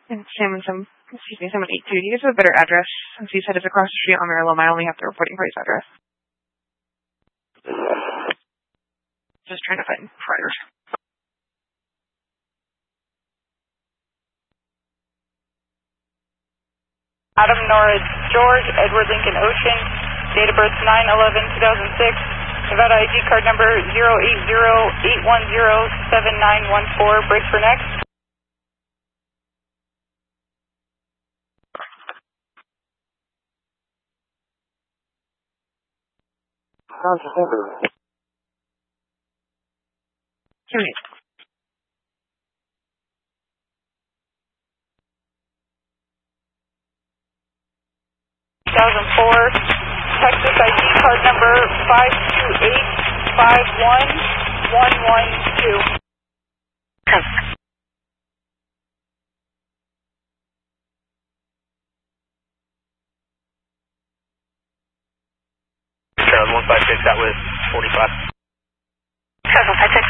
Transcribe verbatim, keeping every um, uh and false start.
And Salmon, some, excuse me, Salmon eight two. Do you guys have a better address? Since you said it's across the street on Marilyn, I only have the reporting price address. Just trying to find providers. Adam Norris, George, Edward Lincoln Ocean, date of birth nine eleven two thousand six, Nevada I D card number zero eight zero eight one zero seven nine one four, break for next. How's the number? Two minutes. two thousand four, Texas I D card number five two eight five one one one two. one five six, that was forty-five. seven five six.